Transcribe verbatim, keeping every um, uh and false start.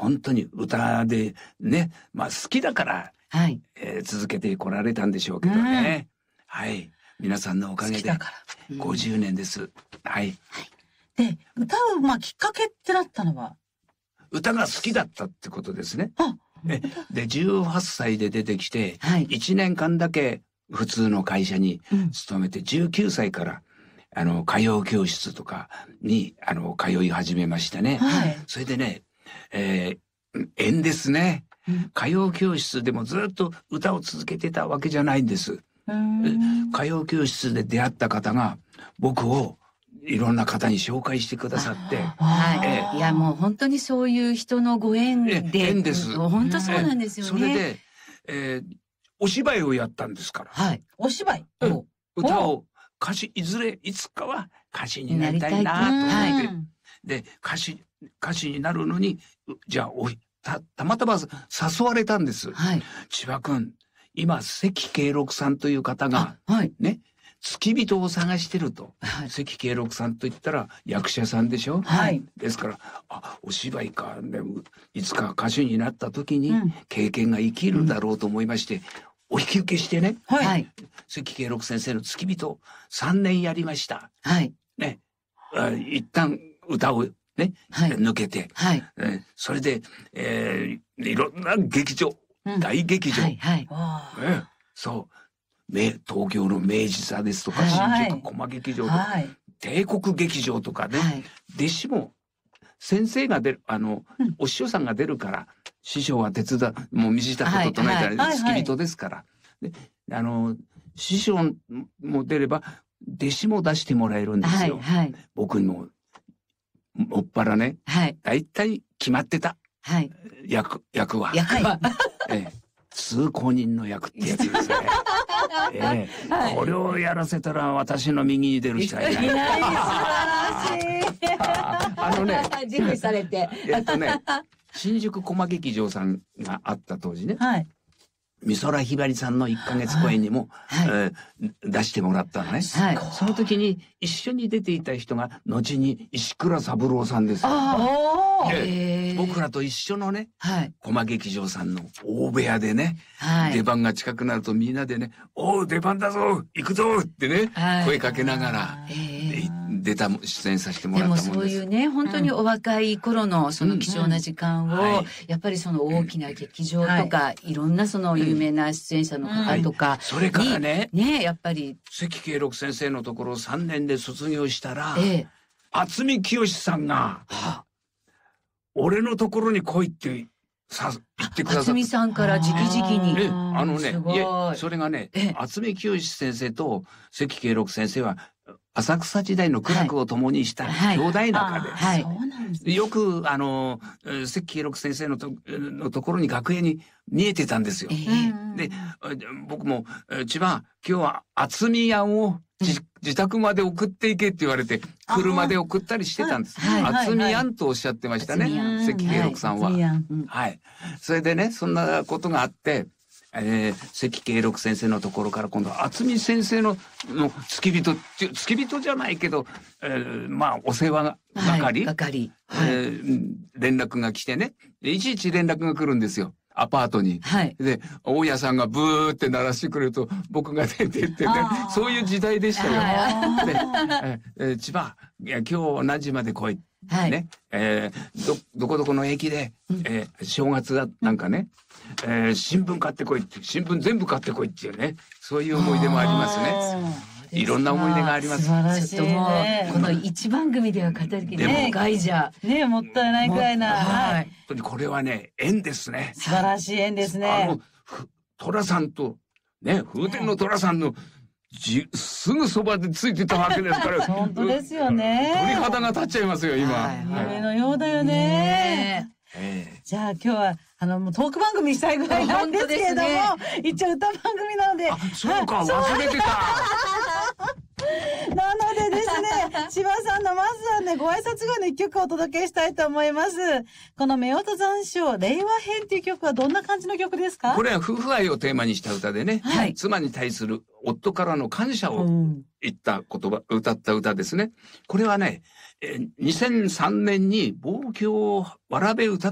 本当に歌でね、まあ好きだから、 はいえー続けてこられたんでしょうけどね。はい。皆さんのおかげでごじゅうねんです。はい。 で、歌う、まあ、きっかけってなったのは歌が好きだったってことですね。 あ、 えで、じゅうはっさいで出てきて、 はいいちねんかんだけ普通の会社に勤めて、じゅうきゅうさいから、あの、歌謡教室とかに、あの、通い始めましたね。 はいそれでね、えー、縁ですね。歌謡教室でもずっと歌を続けてたわけじゃないんです。 うーん歌謡教室で出会った方が、僕をいろんな方に紹介してくださって、 はい、 ええいやもう本当にそういう人のご縁で、 え縁です本当そうなんですよね。 それで、えーお芝居をやったんですから。 はい、 お芝居うんお歌を、歌手、いずれ、いつかは歌手になりたいなと思って、 はいで、歌手、歌手になるのに、うじゃあ、おい、た、たまたま誘われたんです。 はい、 千葉くん、今、関慶六さんという方が、 はい、 ね、付き人を探してると。 はい、 関慶六さんと言ったら役者さんでしょ。 はいですから、あ、お芝居か、ね、ういつか歌手になった時にうん経験が生きるだろうと思いまして、お引き受けしてね、 はい、 はい、 関慶六先生の付き人さんねんやりました。 はい、 ね、あ一旦歌をね、 はい抜けて、 はい、 えーそれで、えーいろんな劇場、 うん大劇場、 はい、はい、 あーね、そう明東京の明治座ですとか、 はい新宿駒劇場とか、 はい帝国劇場とかね、 はい、 弟子も先生が出る、あの、 うんお師匠さんが出るから師匠は手伝う、もう身支度整えたはいはいら付き人ですから、であの師匠も出れば弟子も出してもらえるんですはい、 よ。 はい、 僕にももっぱらね、 はい、 だいたい決まってたはい、 役役は、 役は、 ええ、通行人の役ってやつですね。ええはいこれをやらせたら私の右に出る人はいない。 いない素晴らしいああのね、 準備されて、 えっとね、新宿駒劇場さんがあった当時ね、 はい美空ひばりさんのいっかげつ公演にも、 はい、 えー出してもらったのね。 はい、 その時に一緒に出ていた人が後に石倉三郎さんです。 あおーえへー僕らと一緒のね、 はい、 駒劇場さんの大部屋でね、 はい、 出番が近くなるとみんなでね、おう出番だぞ行くぞってね、 はい声かけながら、 へでー出た出演させてもでもらったもんです。 そういうね本当にお若い頃のその貴重な時間を、 うんはいやっぱりその大きな劇場とか、い、ろんなその有名な出演者の方とかそれからね、 にねやっぱり、 関慶六先生のところさんねんで卒業したら、 ええ、 渥美清さんが、 は俺のところに来いってさ言ってくださった。 渥美さんから直々にえあのねす、ごいいえ、それがね、 ええ渥美清先生と関慶六先生は、浅草時代の苦楽を共にしたはい兄弟仲で、 はいそうなんですねよく、あの、えー関慶六先生のとのところに楽屋に見えてたんですよ。 ええで、え僕も、えー千葉、今日は渥美庵を自自宅まで送っていけって言われて、車で送ったりしてたんです。 はいはい渥美庵とおっしゃってましたね渥美庵、 関慶六さんは。 いやうんはい。それでね、そんなことがあって、えー、関慶六先生のところから今度は渥美先生のの付き人、ち付き人じゃないけど、えーまあお世話はい係、 係、はい、 えー連絡が来てね、でいちいち連絡が来るんですよ。アパートに。 はい、 で、大家さんがブーって鳴らしてくれると、僕が出てってねあー、 そういう時代でしたよ。 はで、ええー千葉、いや今日何時まで来い。 はい、 ね、えーど、どこどこの駅で、えー正月だ、なんかね、えー新聞買ってこいって、新聞全部買ってこいっていうね、そういう思い出もありますね。いろんな思い出があります。 素晴らしいちょっともねうこの一番組では語りきれないでも外じゃ、 ねもったいないくらいな、 もはい、 はい本当にこれはね、縁ですね。 素晴らしい縁ですあねの、ふ寅さんと、ね、風天の寅さんの、じすぐそばでついてたわけですから。 本当ですよね鳥肌が立っちゃいますよ、今。 はい夢のようだよねねえじゃあ今日はあのもうトーク番組にしたいぐらいなんですけれども、 本一応歌番組なのでえあ、そうか、 はい忘れてた。 なのでですね、千葉さんのまずはね、ご挨拶後の一曲をお届けしたいと思います。この夫婦残暑令和編っていう曲はどんな感じの曲ですか？ これは夫婦愛をテーマにした歌でね、 はい妻に対する夫からの感謝をうん言った言葉、歌った歌ですね。これはね、えーにせんさんねんに望郷わらべ歌